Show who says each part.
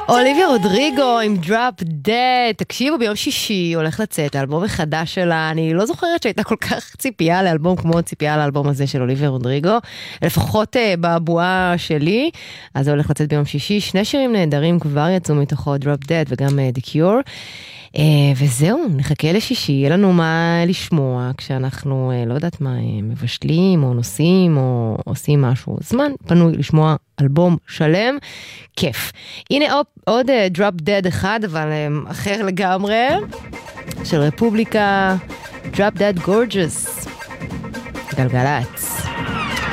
Speaker 1: אוליביה רודריגו עם Drop Dead. תקשיבו, ביום שישי הולך לצאת האלבום החדש שלה. אני לא זוכרת שהייתה כל כך ציפייה לאלבום כמו ציפייה לאלבום הזה של אוליביה רודריגו, לפחות בבועה שלי. אז זה הולך לצאת ביום שישי. 2 שירים נהדרים כבר יצאו מתוכו, Drop Dead וגם The Cure. וזהו, נחכה לשישי, יהיה לנו מה לשמוע כשאנחנו, לא יודעת מה, מבשלים או נוסעים או עושים משהו. זמן פנוי לשמוע אלבום שלם, כיף. הנה עוד Drop Dead אחד, אבל אחר לגמרי, של רפובליקה, Drop Dead Gorgeous, גלגלץ.